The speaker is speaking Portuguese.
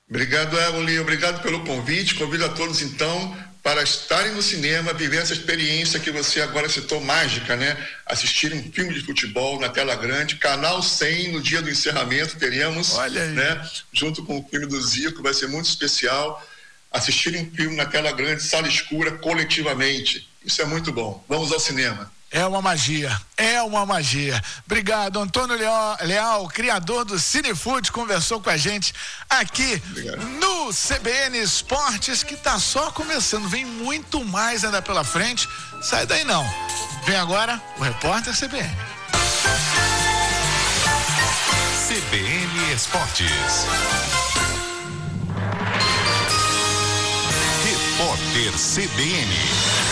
Obrigado, Evelyn. Obrigado pelo convite. Convido a todos, então, para estarem no cinema, viver essa experiência que você agora citou, mágica, né? Assistir um filme de futebol na tela grande, Canal 100, no dia do encerramento, teremos, né? Junto com o filme do Zico, vai ser muito especial. Assistir um filme na tela grande, sala escura, coletivamente. Isso é muito bom. Vamos ao cinema. É uma magia. Obrigado, Antônio Leal, criador do Cinefood, conversou com a gente aqui no CBN Esportes, que tá só começando, vem muito mais ainda pela frente, sai daí não. Vem agora o Repórter CBN. CBN Esportes. Repórter CBN.